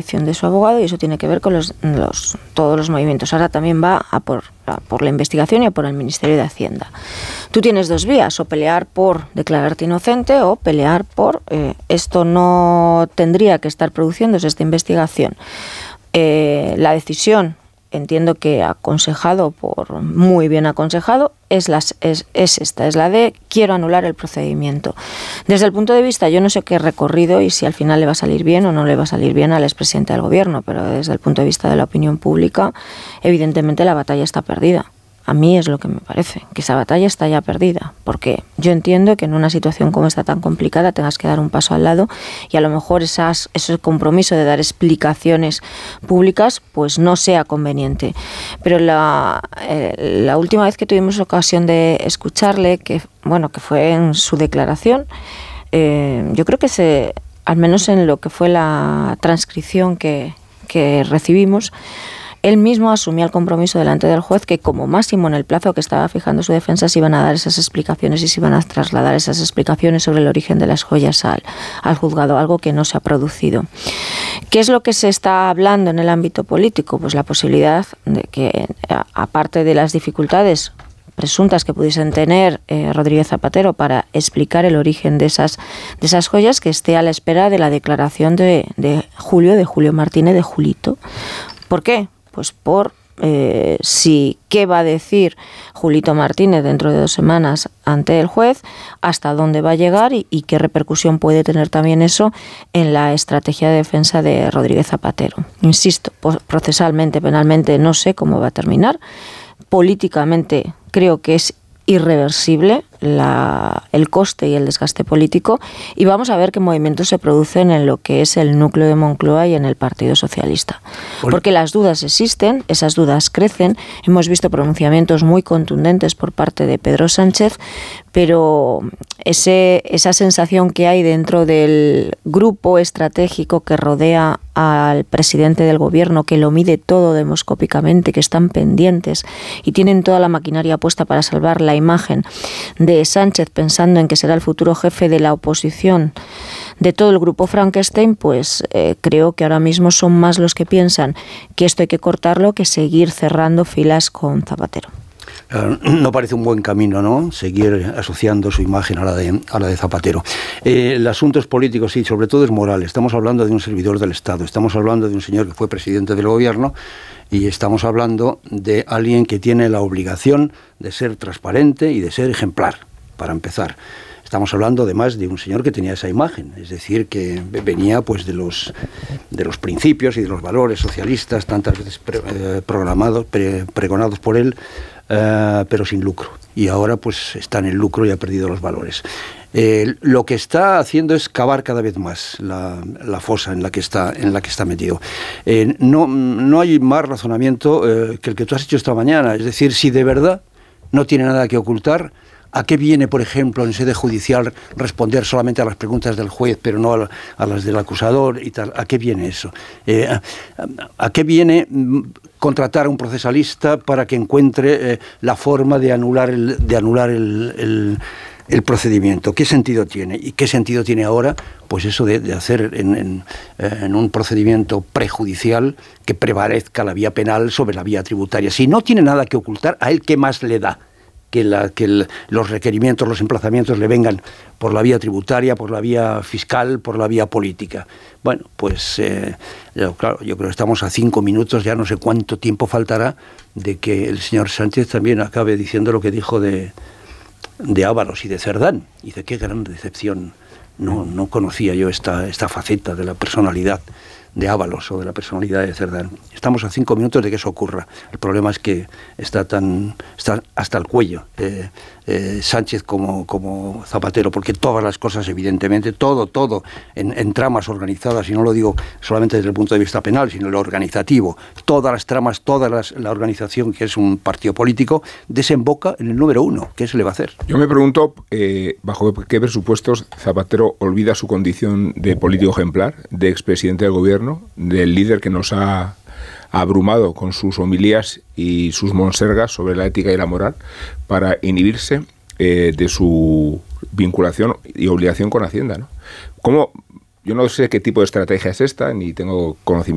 declaración de su abogado y eso tiene que ver con todos los movimientos. Ahora también va a por la investigación y a por el Ministerio de Hacienda. Tú tienes dos vías, o pelear por declararte inocente o pelear por esto no tendría que estar produciéndose esta investigación. La decisión, entiendo que aconsejado por muy bien aconsejado, es esta, es la de quiero anular el procedimiento. Desde el punto de vista, yo no sé qué recorrido y si al final le va a salir bien o no le va a salir bien al expresidente del gobierno, pero desde el punto de vista de la opinión pública, evidentemente la batalla está perdida. A mí es lo que me parece, que esa batalla está ya perdida, porque yo entiendo que en una situación como esta tan complicada tengas que dar un paso al lado y a lo mejor ese compromiso de dar explicaciones públicas pues no sea conveniente. Pero la última vez que tuvimos ocasión de escucharle, que fue en su declaración, yo creo que al menos en lo que fue la transcripción que recibimos, él mismo asumía el compromiso delante del juez que como máximo en el plazo que estaba fijando su defensa se iban a dar esas explicaciones y se iban a trasladar esas explicaciones sobre el origen de las joyas al juzgado, algo que no se ha producido. ¿Qué es lo que se está hablando en el ámbito político? Pues la posibilidad de que, aparte de las dificultades presuntas que pudiesen tener Rodríguez Zapatero para explicar el origen de esas joyas, que esté a la espera de la declaración de Julio Martínez, de Julito. ¿Por qué? Pues por qué va a decir Julito Martínez dentro de 2 semanas ante el juez, hasta dónde va a llegar y qué repercusión puede tener también eso en la estrategia de defensa de Rodríguez Zapatero. Insisto, procesalmente, penalmente, no sé cómo va a terminar. Políticamente creo que es irreversible el coste y el desgaste político, y vamos a ver qué movimientos se producen en lo que es el núcleo de Moncloa y en el Partido Socialista. Porque las dudas existen, esas dudas crecen, hemos visto pronunciamientos muy contundentes por parte de Pedro Sánchez, pero esa sensación que hay dentro del grupo estratégico que rodea al presidente del gobierno, que lo mide todo demoscópicamente, que están pendientes y tienen toda la maquinaria puesta para salvar la imagen de Sánchez, pensando en que será el futuro jefe de la oposición de todo el grupo Frankenstein, pues creo que ahora mismo son más los que piensan que esto hay que cortarlo que seguir cerrando filas con Zapatero. No parece un buen camino, ¿no? Seguir asociando su imagen a la de Zapatero. El asunto es político, sí, sobre todo es moral. Estamos hablando de un servidor del Estado, estamos hablando de un señor que fue presidente del gobierno y estamos hablando de alguien que tiene la obligación de ser transparente y de ser ejemplar, para empezar. Estamos hablando además de un señor que tenía esa imagen, es decir, que venía pues de los principios y de los valores socialistas, tantas veces pregonados por él, pero sin lucro. Y ahora pues está en el lucro y ha perdido los valores. Lo que está haciendo es cavar cada vez más la fosa en la que está metido. No hay más razonamiento que el que tú has hecho esta mañana. Es decir, si de verdad no tiene nada que ocultar, ¿a qué viene, por ejemplo, en sede judicial responder solamente a las preguntas del juez, pero no a las del acusador y tal? ¿A qué viene eso? ¿A qué viene contratar a un procesalista para que encuentre la forma de anular el procedimiento? ¿Qué sentido tiene? ¿Y qué sentido tiene ahora? Pues eso de hacer en un procedimiento prejudicial que prevalezca la vía penal sobre la vía tributaria. Si no tiene nada que ocultar, ¿a él qué más le da? Que los requerimientos, los emplazamientos le vengan por la vía tributaria, por la vía fiscal, por la vía política. Bueno, pues claro, yo creo que estamos a 5 minutos, ya no sé cuánto tiempo faltará de que el señor Sánchez también acabe diciendo lo que dijo de Ábalos y de Cerdán. Y dice, qué gran decepción. No conocía yo esta faceta de la personalidad de Ábalos o de la personalidad de Cerdán. Estamos a 5 minutos de que eso ocurra. El problema es que está hasta el cuello Sánchez como Zapatero, porque todas las cosas, evidentemente, todo en tramas organizadas, y no lo digo solamente desde el punto de vista penal, sino lo organizativo, todas las tramas, la organización que es un partido político, desemboca en el número 1. ¿Qué se le va a hacer? Yo me pregunto, ¿bajo qué presupuestos Zapatero olvida su condición de político ejemplar, de expresidente del gobierno, del líder que nos ha abrumado con sus homilías y sus monsergas sobre la ética y la moral, para inhibirse de su vinculación y obligación con Hacienda, ¿no? Yo no sé qué tipo de estrategia es esta, ni tengo conocimiento